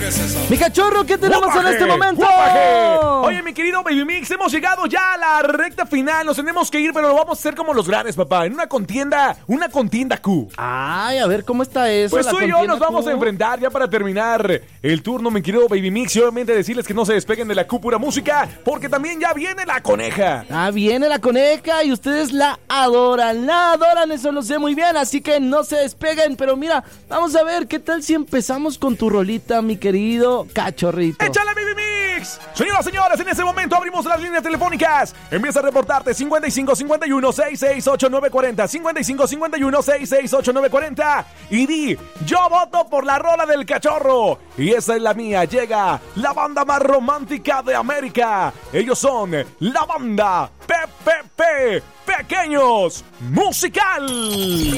Mi cachorro, ¿qué tenemos en este momento? Oye, mi querido Baby Mix, hemos llegado ya a la recta final. Nos tenemos que ir, pero lo vamos a hacer como los grandes, papá. En una contienda Q. Ay, a ver, ¿cómo está eso? Pues tú y yo nos vamos a enfrentar ya para terminar el turno, mi querido Baby Mix. Y obviamente decirles que no se despeguen de la Q Pura Música, porque también ya viene la coneja. Ah, viene la coneja y ustedes la adoran, eso lo sé muy bien, así que no se despeguen. Pero mira, vamos a ver, ¿qué tal si empezamos con tu rolita, mi querido cachorrito? ¡Échale, Baby Mix! Señoras, señores, en este momento abrimos las líneas telefónicas. Empieza a reportarte 55 51 668 940, 55 51 668 940 y di, yo voto por la rola del cachorro. Y esa es la mía. Llega la banda más romántica de América. Ellos son la banda PPP, Pequeños Musical.